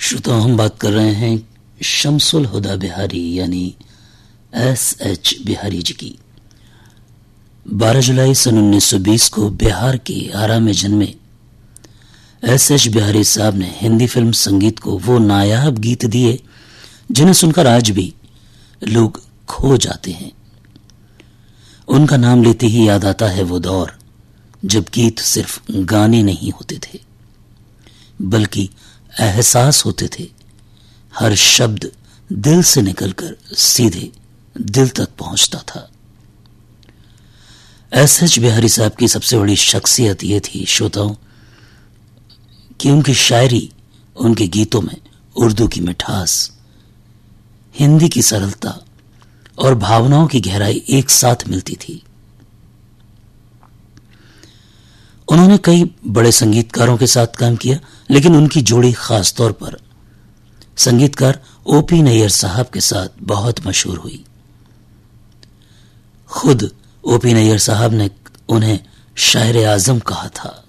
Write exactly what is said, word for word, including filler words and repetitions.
श्रोताओं, हम बात कर रहे हैं शम्सुल हुदा बिहारी यानी एस एच बिहारी जी की। बारह जुलाई सन उन्नीस सौ बीस को बिहार के आरा में जन्मे एस एच बिहारी साहब ने हिंदी फिल्म संगीत को वो नायाब गीत दिए जिन्हें सुनकर आज भी लोग खो जाते हैं। उनका नाम लेते ही याद आता है वो दौर जब गीत सिर्फ गाने नहीं होते थे बल्कि एहसास होते थे। हर शब्द दिल से निकलकर सीधे दिल तक पहुंचता था। एस एच बिहारी साहब की सबसे बड़ी शख्सियत यह थी श्रोताओं कि उनकी शायरी, उनके गीतों में उर्दू की मिठास, हिंदी की सरलता और भावनाओं की गहराई एक साथ मिलती थी। उन्होंने कई बड़े संगीतकारों के साथ काम किया, लेकिन उनकी जोड़ी खास तौर पर संगीतकार ओपी नैयर साहब के साथ बहुत मशहूर हुई। खुद ओपी नैयर साहब ने उन्हें शायर आजम कहा था।